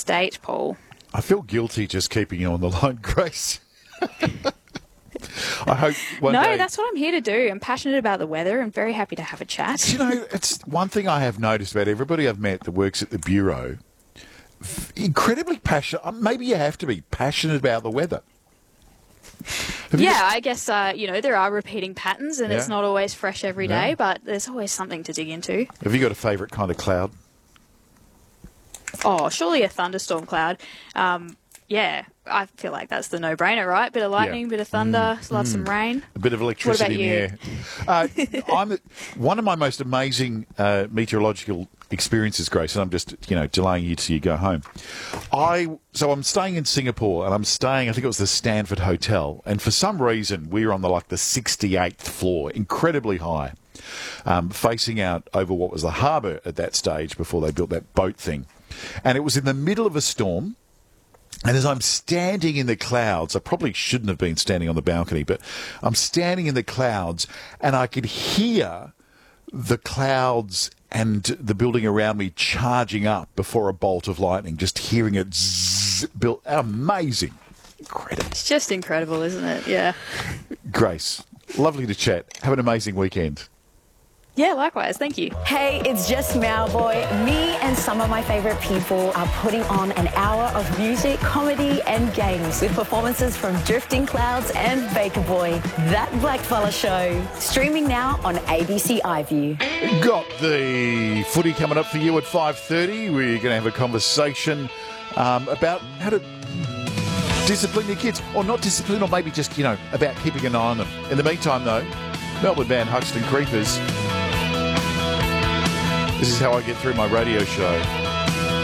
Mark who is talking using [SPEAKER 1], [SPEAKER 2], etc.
[SPEAKER 1] state, Paul.
[SPEAKER 2] I feel guilty just keeping you on the line, Grace. I hope one day...
[SPEAKER 1] No, that's what I'm here to do. I'm passionate about the weather. I'm very happy to have a chat.
[SPEAKER 2] You know, it's one thing I have noticed about everybody I've met that works at the Bureau, incredibly passionate. Maybe you have to be passionate about the weather.
[SPEAKER 1] I guess, there are repeating patterns and it's not always fresh every day, but there's always something to dig into.
[SPEAKER 2] Have you got a favourite kind of cloud?
[SPEAKER 1] Oh, surely a thunderstorm cloud. I feel like that's the no-brainer, right? Bit of lightning, bit of thunder, love some rain.
[SPEAKER 2] A bit of electricity in the air. One of my most amazing meteorological experiences, Grace, and I'm just, delaying you till you go home. So I'm staying in Singapore, and I think it was the Stanford Hotel, and for some reason we were on the 68th floor, incredibly high, facing out over what was the harbour at that stage before they built that boat thing. And it was in the middle of a storm. And as I'm standing in the clouds, I probably shouldn't have been standing on the balcony, but I'm standing in the clouds and I could hear the clouds and the building around me charging up before a bolt of lightning, just hearing it build. Amazing. Incredible.
[SPEAKER 1] It's just incredible, isn't it? Yeah.
[SPEAKER 2] Grace, lovely to chat. Have an amazing weekend.
[SPEAKER 1] Yeah, likewise. Thank you.
[SPEAKER 3] Hey, it's just Mauboy. Me and some of my favourite people are putting on an hour of music, comedy and games with performances from Drifting Clouds and Baker Boy. That Blackfella Show. Streaming now on ABC iView.
[SPEAKER 2] Got the footy coming up for you at 5:30. We're going to have a conversation about how to discipline your kids. Or not discipline, or maybe just, about keeping an eye on them. In the meantime, though, Melbourne band Huxton Creepers. This is how I get through my radio show.